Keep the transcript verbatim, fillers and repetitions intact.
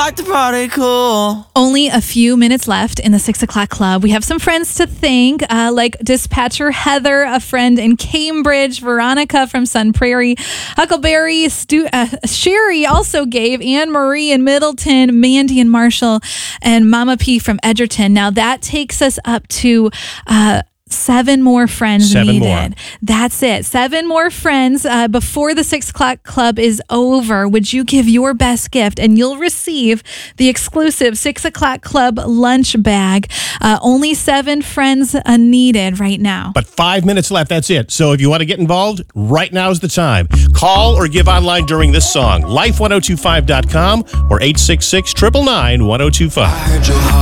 like to party cool. Only a few minutes left in the six o'clock club. We have some friends to thank, uh, like dispatcher Heather, a friend in Cambridge, Veronica from Sun Prairie, Huckleberry, Stu- uh, Sherry also gave, Anne Marie in Middleton, Mandy and Marshall, and Mama P from Edgerton. Now that takes us up to uh, seven more friends Seven needed. more. That's it. Seven more friends uh, before the six o'clock club is over. Would you give your best gift and you'll receive the exclusive six o'clock club lunch bag? Uh, only seven friends uh, needed right now. But five minutes left, that's it. So if you want to get involved, right now is the time. Call or give online during this song. life ten twenty-five dot com or eight six six, nine nine nine, ten twenty-five.